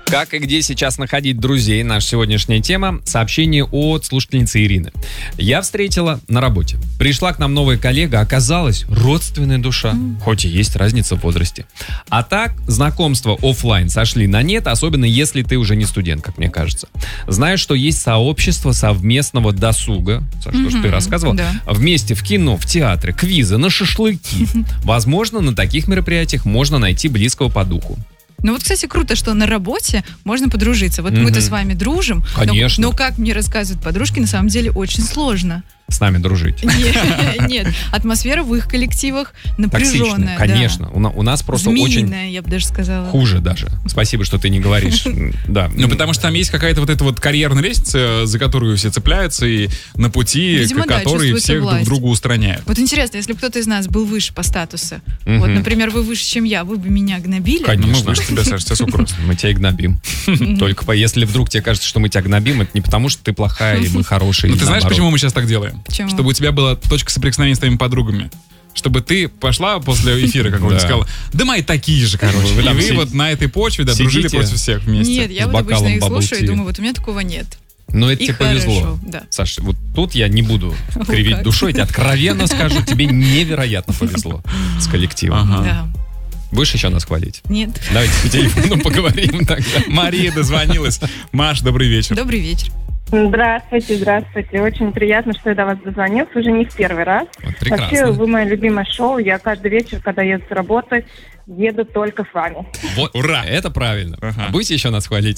Как и где сейчас находить друзей? Наша сегодняшняя тема. Сообщение от слушательницы Ирины. Я встретила на работе. Пришла к нам новая коллега. Оказалась родственная душа. Хоть и есть разница в возрасте. А так, знакомства офлайн сошли на нет. Особенно если ты уже не студент, как мне кажется. Знаю, что есть сообщество совместного досуга. Саша, что ты рассказывал. Да. Вместе в кино, в театры, квизы, на шашлыки. Возможно, на таких мероприятиях можно найти близкого по духу. Ну вот, кстати, круто, что на работе можно подружиться. Вот мы-то с вами дружим. Конечно. Но как мне рассказывают подружки, на самом деле очень сложно. С нами дружить. Нет, атмосфера в их коллективах напряженная. Токсичная, конечно. У нас просто очень... Змеиная, я бы даже сказала. Хуже даже. Спасибо, что ты не говоришь. Да. Ну, потому что там есть какая-то вот эта вот карьерная лестница, за которую все цепляются, и на пути, Видимо, да, которые чувствуется всех власть. друг друга устраняют. Вот интересно, если бы кто-то из нас был выше по статусу, вот, например, вы выше, чем я, вы бы меня гнобили? Конечно. Ну, мы выше тебя, Саша, все просто. Мы тебя и гнобим. Только если вдруг тебе кажется, что мы тебя гнобим, это не потому, что ты плохая и мы хорошие. Ну, ты знаешь, почему мы сейчас так делаем? Почему? Чтобы у тебя была точка соприкосновения с твоими подругами. Чтобы ты пошла после эфира какого-нибудь и сказала, да мои такие же, короче. Вы И там вы вот на этой почве дружили против всех вместе. Нет, я с вот обычно бокалом их слушаю и bubble tea. думаю, вот у меня такого нет. Но это И тебе повезло. хорошо, да. Саша, вот тут я не буду кривить как? душой, я тебе откровенно скажу, тебе невероятно повезло с коллективом. Ага. Да. Будешь еще нас хвалить? Нет. Давайте по телефону поговорим тогда. Мария дозвонилась. Маш, добрый вечер. Добрый вечер. Здравствуйте, здравствуйте. Очень приятно, что я до вас дозвонилась. Уже не в первый раз. Вот прекрасно. Вообще, вы мое любимое шоу. Я каждый вечер, когда еду с работы, еду только с вами. Вот, ура! Это правильно. Ага. А будете еще нас хвалить?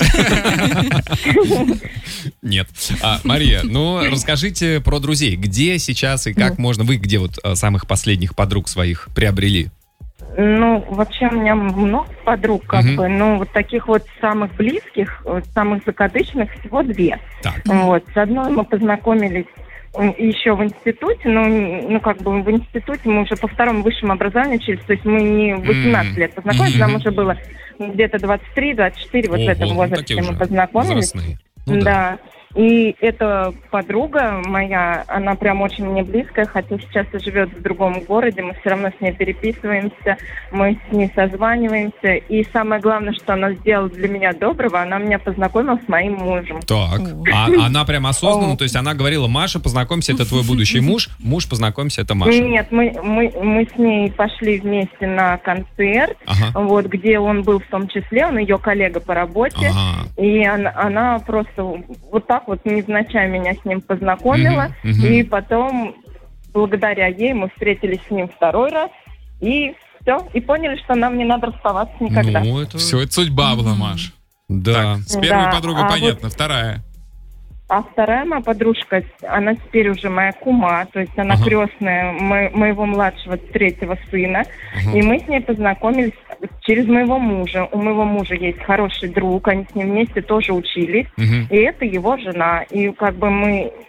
Нет. Мария, ну расскажите про друзей. Где сейчас и как можно... Вы где вот самых последних подруг своих приобрели? Ну, вообще, у меня много подруг, как бы, но вот таких вот самых близких, самых закадычных всего две. Так. Вот. С одной мы познакомились еще в институте, ну, как бы в институте мы уже по второму высшему образованию учились, то есть мы не в 18 лет познакомились, нам уже было где-то 23-24, вот в этом возрасте мы познакомились. Возрастные. Да. И эта подруга моя, она прям очень мне близкая, хотя сейчас и живет в другом городе, мы все равно с ней переписываемся, мы с ней созваниваемся. И самое главное, что она сделала для меня доброго, она меня познакомила с моим мужем. Так. А она прям осознанно, то есть она говорила, Маша, познакомься, это твой будущий муж, муж, познакомься, это Маша. Нет, мы с ней пошли вместе на концерт, вот, где он был в том числе, он ее коллега по работе, и она просто вот так вот невзначай меня с ним познакомила, и потом, благодаря ей, мы встретились с ним второй раз, и все, и поняли, что нам не надо расставаться никогда. Ну, это... Все, это судьба была, Маш. Да. Так, с первой Да, подругой а понятно, вторая. А вторая моя подружка, она теперь уже моя кума, то есть она крестная моего младшего третьего сына. И мы с ней познакомились через моего мужа. У моего мужа есть хороший друг, они с ним вместе тоже учились. И это его жена. И как бы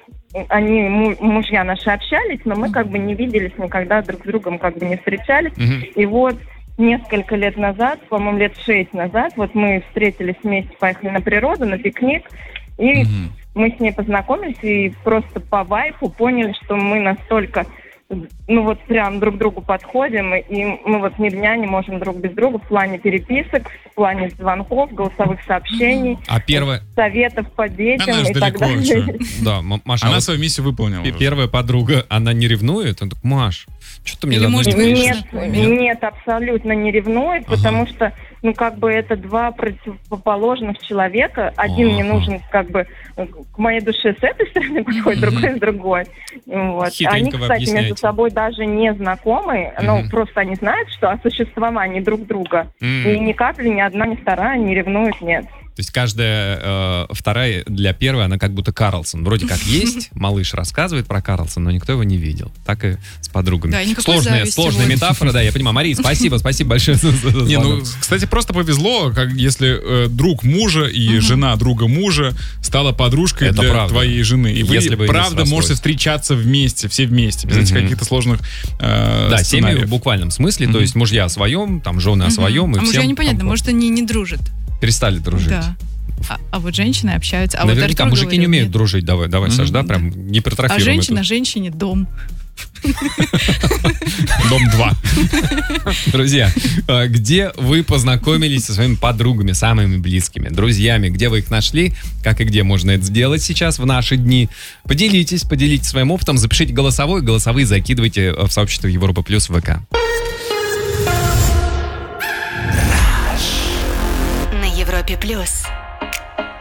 мужья наши общались, но мы как бы не виделись никогда, друг с другом как бы не встречались. И вот несколько лет назад, по-моему, лет 6 назад, вот мы встретились вместе, поехали на природу, на пикник. И мы с ней познакомились и просто по вайфу поняли, что мы настолько, ну вот прям друг другу подходим, и мы вот ни дня не можем друг без друга в плане переписок, в плане звонков, голосовых сообщений, советов по детям она и так далее. Еще. Да, Маша, она свою миссию выполнила. Первая подруга, она не ревнует? Она такая, Маш, что ты мне давно не пишешь? Нет, абсолютно не ревнует, потому что, ну, как бы это два противоположных человека. Один мне нужен, как бы, к моей душе с этой стороны подходит, другой с другой. Вот. Они, кстати, между собой даже не знакомы, но просто они знают, что о существовании друг друга. И ни капли ни одна, ни вторая не ревнует, нет. То есть каждая вторая для первой, она как будто Карлсон. Вроде как есть, малыш рассказывает про Карлсона, но никто его не видел. Так и с подругами. Да, сложная метафора, да, я понимаю. Мария, спасибо большое за звонок. Не, ну, кстати, просто повезло, как если друг мужа и жена друга мужа стала подружкой это для правда. Твоей жены. И если вы, правда, можете встречаться вместе, все вместе, без этих каких-то сложных да, семьи в буквальном смысле, то есть мужья о своем, там жены о своем. А мужья непонятно, может, они не дружат. Перестали дружить. Да. А вот женщины общаются. А вот Наверняка Артур мужики говорил, не умеют нет. дружить. Давай, Саш, да? Прям не А пертрофируем женщина это. женщине дом. Дом 2. Друзья, где вы познакомились со своими подругами, самыми близкими, друзьями? Где вы их нашли? Как и где можно это сделать сейчас в наши дни? Поделитесь своим опытом, запишите голосовые закидывайте в сообщество Европа Плюс в ВК. На Европе Плюс.